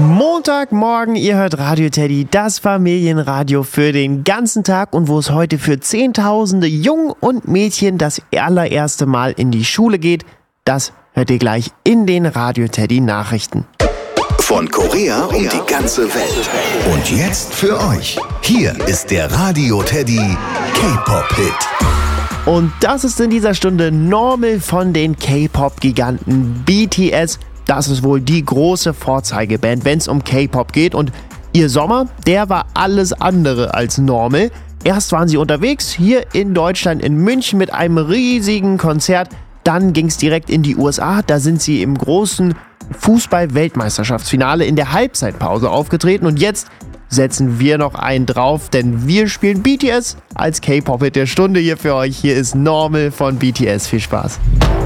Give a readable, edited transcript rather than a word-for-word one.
Montagmorgen, ihr hört Radio Teddy, das Familienradio für den ganzen Tag und wo es heute für Zehntausende Jungen und Mädchen das allererste Mal in die Schule geht, das hört ihr gleich in den Radio Teddy Nachrichten. Von Korea um die ganze Welt. Und jetzt für euch, hier ist der Radio Teddy K-Pop-Hit. Und das ist in dieser Stunde Normal von den K-Pop-Giganten BTS. Das ist wohl die große Vorzeigeband, wenn es um K-Pop geht. Und ihr Sommer, der war alles andere als normal. Erst waren sie unterwegs hier in Deutschland, in München mit einem riesigen Konzert. Dann ging es direkt in die USA. Da sind sie im großen Fußball-Weltmeisterschaftsfinale in der Halbzeitpause aufgetreten. Und jetzt setzen wir noch einen drauf, denn wir spielen BTS als K-Pop-Hit der Stunde hier für euch. Hier ist Normal von BTS. Viel Spaß.